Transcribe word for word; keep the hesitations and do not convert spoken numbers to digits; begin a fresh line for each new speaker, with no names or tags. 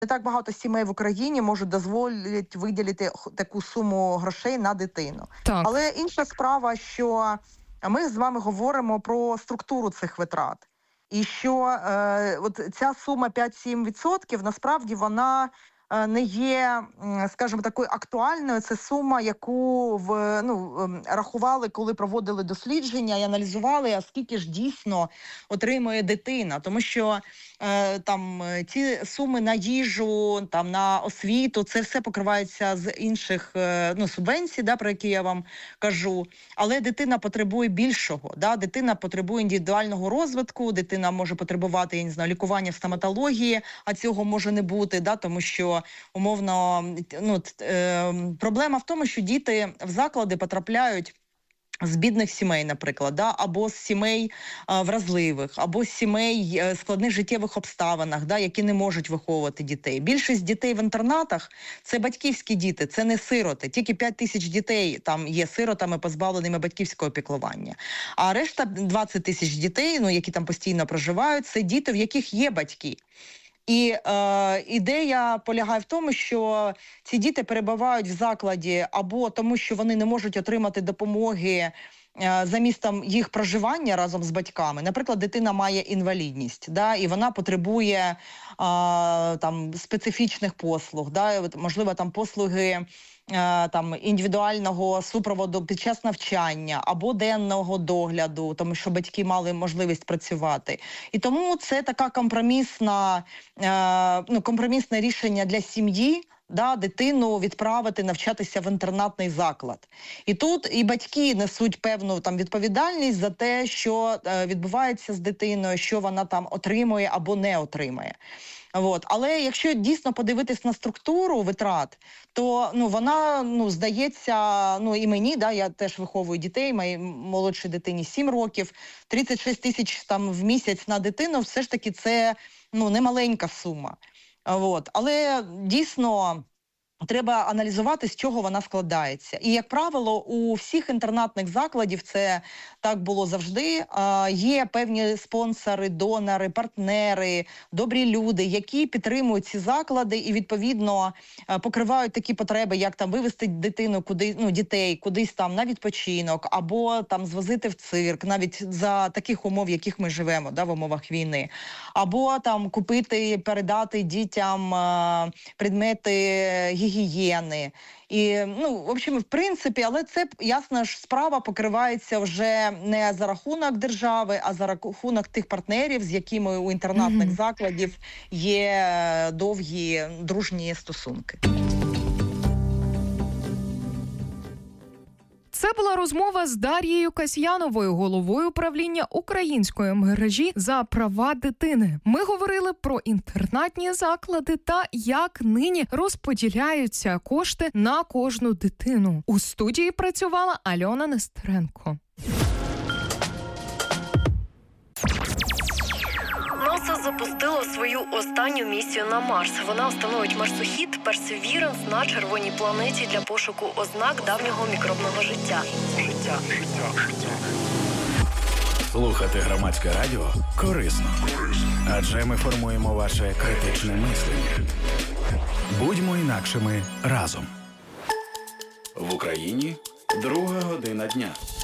Не так багато сімей в Україні можуть дозволити виділити таку суму грошей на дитину.
Так.
Але інша справа, що ми з вами говоримо про структуру цих витрат. І що е, от ця сума п'ять-сім відсотків, насправді вона е, не є, скажімо, такою актуальною. Це сума, яку в, ну, рахували, коли проводили дослідження і аналізували, а скільки ж дійсно отримує дитина. Тому що е, там ці суми на їжу, там, на освіту, це все покривається з інших е, ну, субвенцій, да, про які я вам кажу. Але дитина потребує більшого. Да? Дитина потребує індивідуального розвитку, дитина може потребувати, я не знаю, лікування в стоматології, а цього може не бути, да? Тому що, умовно, ну, е, проблема в тому, що діти в заклади потрапляють з бідних сімей, наприклад, да? Або з сімей а, вразливих, або з сімей а, складних життєвих обставинах, да? Які не можуть виховувати дітей. Більшість дітей в інтернатах – це батьківські діти, це не сироти. Тільки п'ять тисяч дітей там є сиротами, позбавленими батьківського піклування. А решта двадцять тисяч дітей, ну, які там постійно проживають, це діти, в яких є батьки. І е, ідея полягає в тому, що ці діти перебувають в закладі або тому, що вони не можуть отримати допомоги е, за місцем їх проживання разом з батьками. Наприклад, дитина має інвалідність, да, і вона потребує е, там, специфічних послуг, да, можливо, там послуги там індивідуального супроводу під час навчання або денного догляду, тому що батьки мали можливість працювати. І тому це така компромісна, ну, компромісне рішення для сім'ї, да, дитину відправити навчатися в інтернатний заклад. І тут і батьки несуть певну там відповідальність за те, що е, відбувається з дитиною, що вона там отримує або не отримує. От. Але якщо дійсно подивитись на структуру витрат, то ну, вона, ну, здається, ну, і мені, да, я теж виховую дітей, моїй молодшій дитині сім років, тридцять шість тисяч там в місяць на дитину, все ж таки це, ну, немаленька сума. От. Але дійсно треба аналізувати, з чого вона складається. І, як правило, у всіх інтернатних закладів, це так було завжди, є певні спонсори, донори, партнери, добрі люди, які підтримують ці заклади і, відповідно, покривають такі потреби, як там вивезти дитину, куди, ну, дітей кудись там на відпочинок, або там звозити в цирк, навіть за таких умов, в яких ми живемо, да, в умовах війни, або там купити, передати дітям а, предмети гігієни. І, ну, в общем, в принципі, але це, ясно ж, справа покривається вже не за рахунок держави, а за рахунок тих партнерів, з якими у інтернатних mm-hmm. закладів є довгі дружні стосунки.
Це була розмова з Дар'єю Касьяновою, головою управління української мережі за права дитини. Ми говорили про інтернатні заклади та як нині розподіляються кошти на кожну дитину. У студії працювала Альона Нестеренко.
НАСА запустила свою останню місію на Марс. Вона встановить марсохід Perseverance на червоній планеті для пошуку ознак давнього мікробного життя. Життя.
Слухати громадське радіо корисно. Адже ми формуємо ваше критичне мислення. Будьмо інакшими разом. В Україні друга година дня.